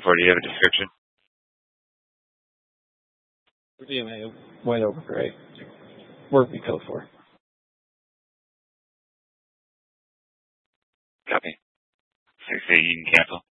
for? Do you have a description? DMA white over gray. Work we code for. Copy. 6 you can cancel.